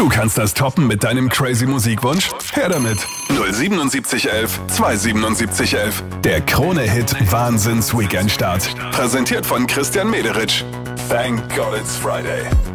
Du kannst das toppen mit deinem crazy Musikwunsch? Her damit. 07711 27711. Der Krone-Hit Wahnsinns-Weekend-Start. Präsentiert von Christian Mederitsch. Thank God it's Friday.